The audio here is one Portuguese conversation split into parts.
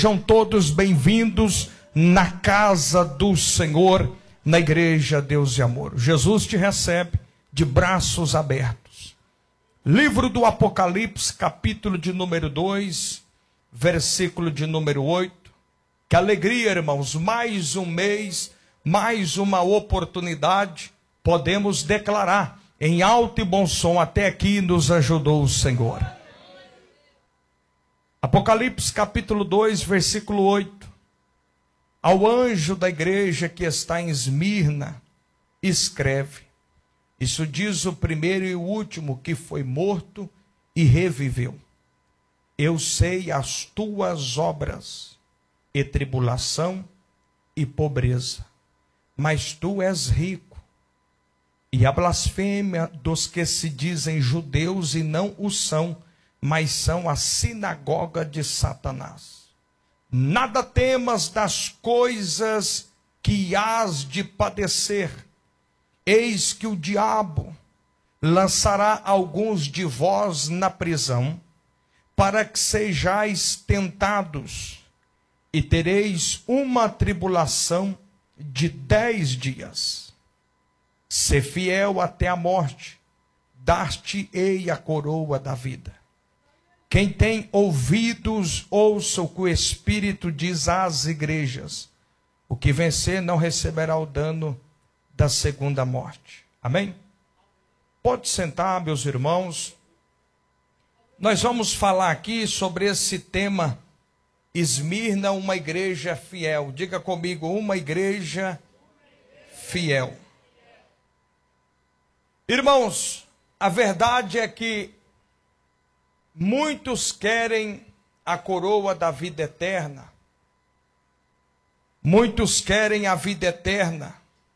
Sejam todos bem-vindos na casa do Senhor, na igreja Deus e Amor. Jesus te recebe de braços abertos. Livro do Apocalipse, capítulo de número 2, versículo de número 8. Que alegria, irmãos, mais um mês, mais uma oportunidade, podemos declarar em alto e bom som, até aqui nos ajudou o Senhor. Apocalipse capítulo 2, versículo 8. Ao anjo da igreja que está em Esmirna, escreve: isso diz o primeiro e o último que foi morto e reviveu. Eu sei as tuas obras, e tribulação e pobreza, mas tu és rico. E a blasfêmia dos que se dizem judeus e não o são, mas são a sinagoga de Satanás. Nada temas das coisas que hás de padecer. Eis que o diabo lançará alguns de vós na prisão, para que sejais tentados, e tereis uma tribulação de 10 dias. Sê fiel até a morte, dar-te-ei a coroa da vida. Quem tem ouvidos, ouça o que o Espírito diz às igrejas. O que vencer não receberá o dano da segunda morte. Amém? Pode sentar, meus irmãos. Nós vamos falar aqui sobre esse tema, Esmirna, uma igreja fiel. Diga comigo, uma igreja fiel. Irmãos, a verdade é que muitos querem a coroa da vida eterna. Muitos querem a vida eterna.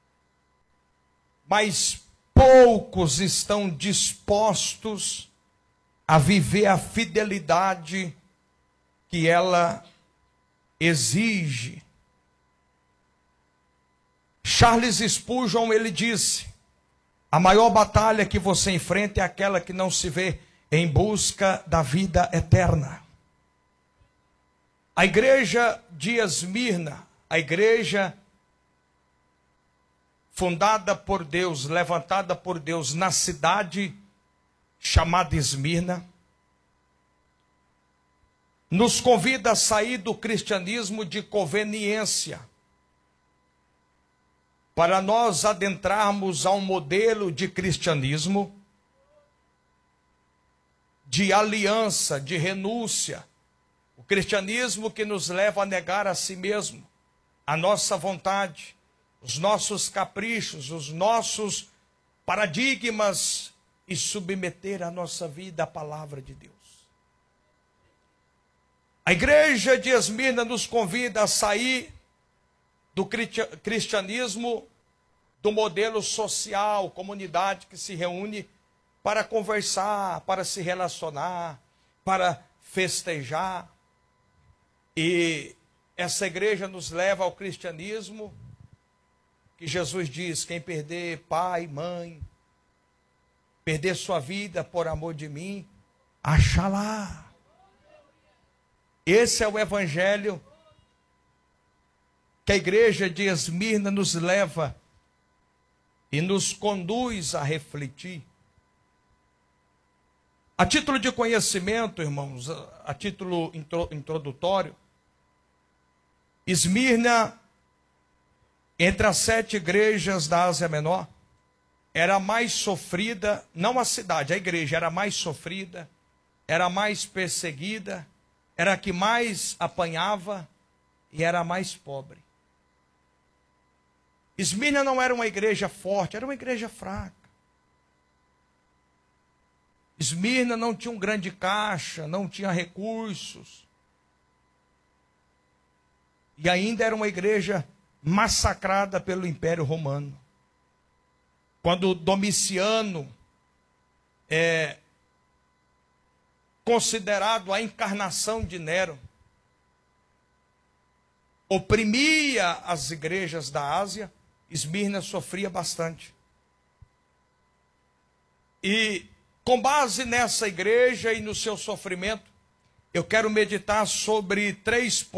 Mas poucos estão dispostos a viver a fidelidade que ela exige. Charles Spurgeon, ele disse: a maior batalha que você enfrenta é aquela que não se vê em busca da vida eterna. A igreja de Esmirna, a igreja fundada por Deus, levantada por Deus na cidade chamada Esmirna, nos convida a sair do cristianismo de conveniência, para nós adentrarmos a um modelo de cristianismo de aliança, de renúncia. O cristianismo que nos leva a negar a si mesmo, a nossa vontade, os nossos caprichos, os nossos paradigmas, e submeter a nossa vida à palavra de Deus. A igreja de Esmirna nos convida a sair do cristianismo, do modelo social, comunidade que se reúne para conversar, para se relacionar, para festejar. E essa igreja nos leva ao cristianismo que Jesus diz: quem perder pai, mãe, perder sua vida por amor de mim, achará. Esse é o evangelho que a igreja de Esmirna nos leva e nos conduz a refletir. A título de conhecimento, irmãos, a título introdutório, Esmirna, entre as 7 igrejas da Ásia Menor, era a mais sofrida, não a cidade, a igreja era a mais sofrida, era a mais perseguida, era a que mais apanhava e era a mais pobre. Esmirna não era uma igreja forte, era uma igreja fraca. Esmirna não tinha um grande caixa, não tinha recursos. E ainda era uma igreja massacrada pelo Império Romano. Quando Domiciano, considerado a encarnação de Nero, oprimia as igrejas da Ásia, Esmirna sofria bastante. E com base nessa igreja e no seu sofrimento, eu quero meditar sobre 3 pontos.